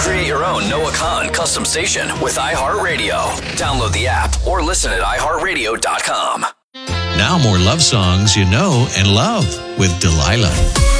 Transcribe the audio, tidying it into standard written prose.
Create your own Noah Khan custom station with iHeartRadio. Download the app or listen at iHeartRadio.com. Now more love songs you know and love with Delilah.